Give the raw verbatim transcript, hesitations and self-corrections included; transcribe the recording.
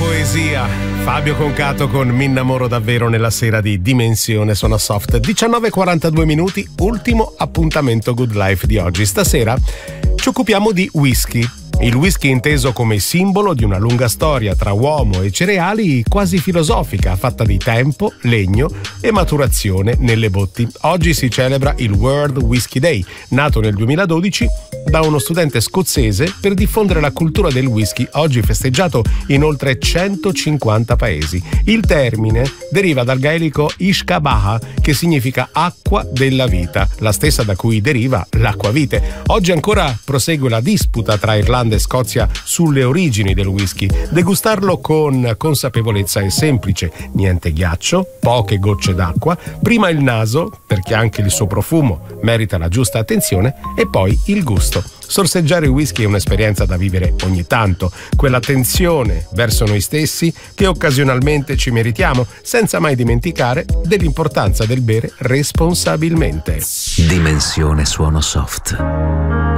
poesia. Fabio Concato con Mi innamoro davvero nella sera di Dimensione Suona Soft. diciannove e quarantadue minuti, ultimo appuntamento Good Life di oggi. Stasera ci occupiamo di whisky. Il whisky inteso come simbolo di una lunga storia tra uomo e cereali quasi filosofica, fatta di tempo, legno e maturazione nelle botti. Oggi si celebra il World Whisky Day, nato nel duemiladodici da uno studente scozzese per diffondere la cultura del whisky, oggi festeggiato in oltre centocinquanta paesi. Il termine deriva dal gaelico Ishkabaha, che significa acqua della vita, la stessa da cui deriva l'acquavite. Oggi ancora prosegue la disputa tra Irlanda e Scozia sulle origini del whisky. Degustarlo con consapevolezza è semplice: niente ghiaccio, poche gocce d'acqua, prima il naso, perché anche il suo profumo merita la giusta attenzione, e poi il gusto. Sorseggiare whisky è un'esperienza da vivere ogni tanto, quell'attenzione verso noi stessi che occasionalmente ci meritiamo, senza mai dimenticare dell'importanza del bere responsabilmente. Dimensione Suono Soft.